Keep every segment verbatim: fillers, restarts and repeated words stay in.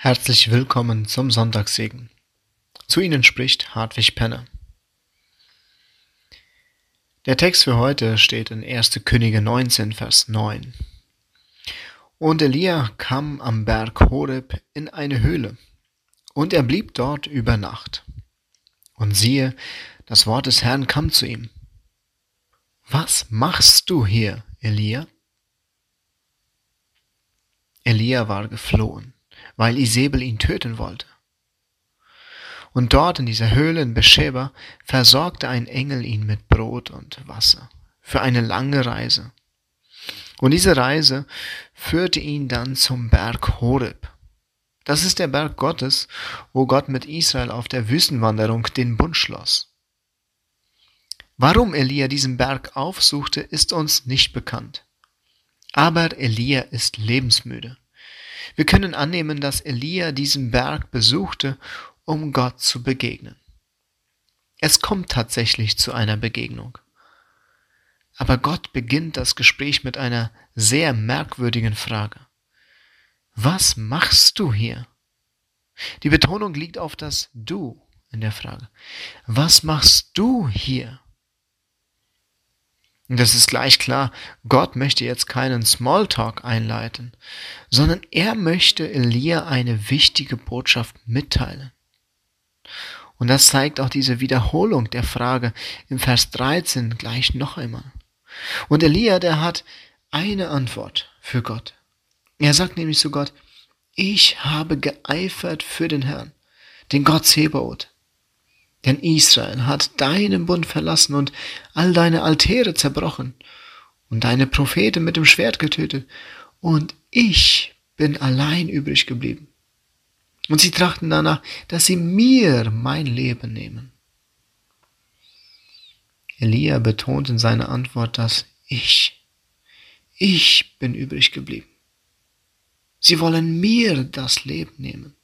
Herzlich willkommen zum Sonntagssegen. Zu Ihnen spricht Hartwig Penner. Der Text für heute steht in erster Könige neunzehn, Vers neun. Und Elia kam am Berg Horeb in eine Höhle, und er blieb dort über Nacht. Und siehe, das Wort des Herrn kam zu ihm. Was machst du hier, Elia? Elia war geflohen, weil Isebel ihn töten wollte. Und dort in dieser Höhle in Beersheba versorgte ein Engel ihn mit Brot und Wasser für eine lange Reise. Und diese Reise führte ihn dann zum Berg Horeb. Das ist der Berg Gottes, wo Gott mit Israel auf der Wüstenwanderung den Bund schloss. Warum Elia diesen Berg aufsuchte, ist uns nicht bekannt. Aber Elia ist lebensmüde. Wir können annehmen, dass Elia diesen Berg besuchte, um Gott zu begegnen. Es kommt tatsächlich zu einer Begegnung. Aber Gott beginnt das Gespräch mit einer sehr merkwürdigen Frage. Was machst du hier? Die Betonung liegt auf das Du in der Frage. Was machst du hier? Und das ist gleich klar, Gott möchte jetzt keinen Smalltalk einleiten, sondern er möchte Elia eine wichtige Botschaft mitteilen. Und das zeigt auch diese Wiederholung der Frage im Vers dreizehn gleich noch einmal. Und Elia, der hat eine Antwort für Gott. Er sagt nämlich zu Gott, ich habe geeifert für den Herrn, den Gott Zebaoth. Denn Israel hat deinen Bund verlassen und all deine Altäre zerbrochen und deine Propheten mit dem Schwert getötet. Und ich bin allein übrig geblieben. Und sie trachten danach, dass sie mir mein Leben nehmen. Elia betont in seiner Antwort, dass ich, ich bin übrig geblieben. Sie wollen mir das Leben nehmen.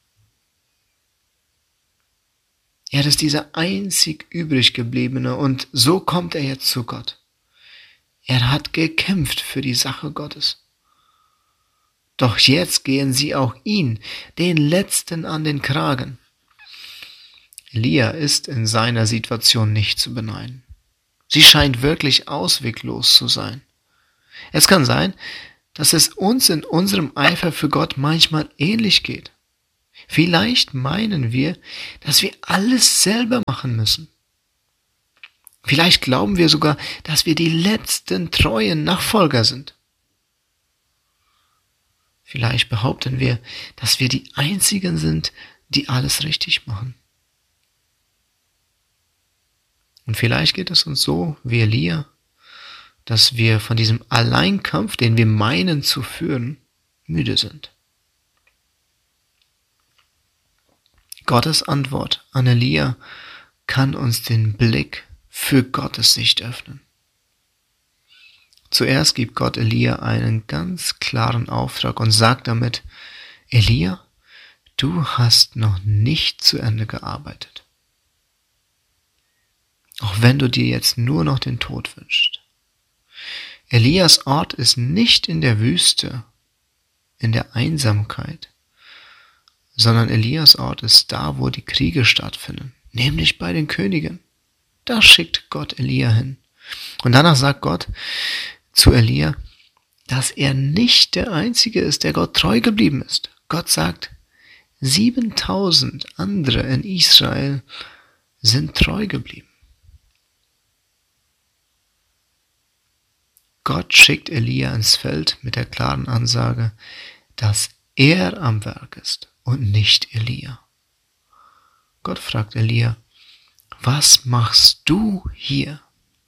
Er ist dieser einzig übrig gebliebene und so kommt er jetzt zu Gott. Er hat gekämpft für die Sache Gottes. Doch jetzt gehen sie auch ihn, den Letzten, an den Kragen. Elia ist in seiner Situation nicht zu beneiden. Sie scheint wirklich ausweglos zu sein. Es kann sein, dass es uns in unserem Eifer für Gott manchmal ähnlich geht. Vielleicht meinen wir, dass wir alles selber machen müssen. Vielleicht glauben wir sogar, dass wir die letzten treuen Nachfolger sind. Vielleicht behaupten wir, dass wir die Einzigen sind, die alles richtig machen. Und vielleicht geht es uns so wie Elia, dass wir von diesem Alleinkampf, den wir meinen zu führen, müde sind. Gottes Antwort an Elia kann uns den Blick für Gottes Sicht öffnen. Zuerst gibt Gott Elia einen ganz klaren Auftrag und sagt damit, Elia, du hast noch nicht zu Ende gearbeitet. Auch wenn du dir jetzt nur noch den Tod wünschst. Elias Ort ist nicht in der Wüste, in der Einsamkeit, sondern Elias Ort ist da, wo die Kriege stattfinden, nämlich bei den Königen. Da schickt Gott Elia hin. Und danach sagt Gott zu Elia, dass er nicht der Einzige ist, der Gott treu geblieben ist. Gott sagt, siebentausend andere in Israel sind treu geblieben. Gott schickt Elia ins Feld mit der klaren Ansage, dass er am Werk ist und nicht Elia. Gott fragt Elia, was machst du hier?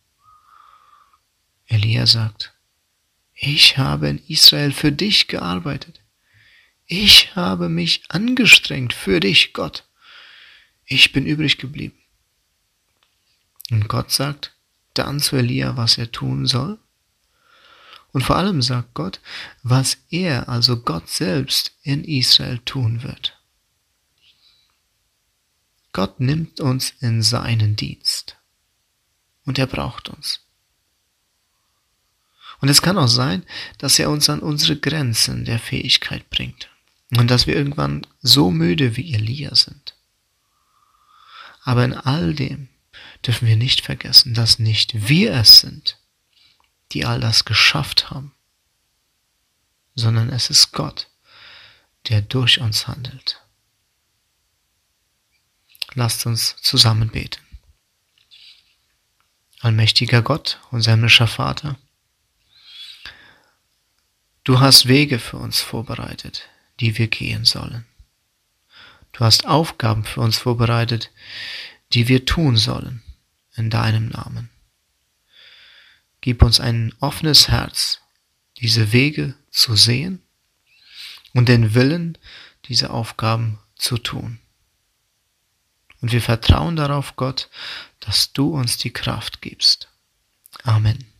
Elia sagt, ich habe in Israel für dich gearbeitet. Ich habe mich angestrengt für dich, Gott. Ich bin übrig geblieben. Und Gott sagt dann zu Elia, was er tun soll. Und vor allem sagt Gott, was er, also Gott selbst, in Israel tun wird. Gott nimmt uns in seinen Dienst. Und er braucht uns. Und es kann auch sein, dass er uns an unsere Grenzen der Fähigkeit bringt. Und dass wir irgendwann so müde wie Elia sind. Aber in all dem dürfen wir nicht vergessen, dass nicht wir es sind, die all das geschafft haben, sondern es ist Gott, der durch uns handelt. Lasst uns zusammen beten. Allmächtiger Gott, unser himmlischer Vater, du hast Wege für uns vorbereitet, die wir gehen sollen. Du hast Aufgaben für uns vorbereitet, die wir tun sollen, in deinem Namen. Gib uns ein offenes Herz, diese Wege zu sehen und den Willen, diese Aufgaben zu tun. Und wir vertrauen darauf, Gott, dass du uns die Kraft gibst. Amen.